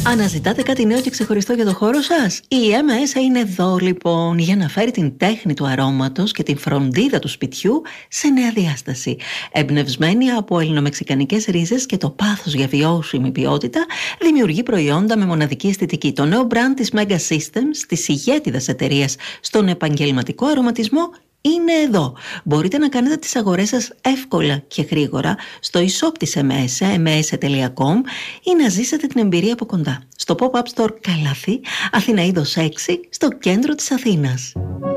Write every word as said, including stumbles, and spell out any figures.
Αναζητάτε κάτι νέο και ξεχωριστό για το χώρο σας? Η εμ ες είναι εδώ λοιπόν για να φέρει την τέχνη του αρώματος και την φροντίδα του σπιτιού σε νέα διάσταση. Εμπνευσμένη από ελληνομεξικανικές ρίζες και το πάθος για βιώσιμη ποιότητα, δημιουργεί προϊόντα με μοναδική αισθητική. Το νέο brand της Mega Systems, της ηγέτιδας εταιρείας στον επαγγελματικό αρωματισμό, είναι εδώ. Μπορείτε να κάνετε τις αγορές σας εύκολα και γρήγορα στο e-shop της εμ ες, εμ ες τελεία κομ, ή να ζήσετε την εμπειρία από κοντά στο pop-up store Καλάθι, Αθηναΐδος έξι, στο κέντρο της Αθήνας.